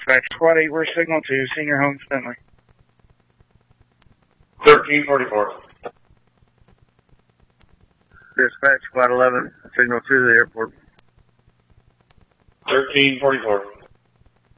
Dispatch Squad 8, we're signal to Senior Homes Bentley. 1344. Dispatch Squad 11, signal to the airport. 1344.